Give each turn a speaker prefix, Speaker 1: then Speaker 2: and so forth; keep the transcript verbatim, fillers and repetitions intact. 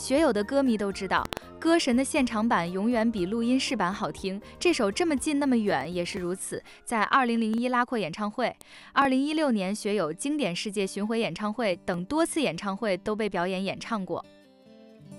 Speaker 1: 学友的歌迷都知道，歌神的现场版永远比录音室版好听。这首这么近那么远也是如此。在二零零一拉阔演唱会、二零一六年学友经典世界巡回演唱会等多次演唱会都被表演演唱过。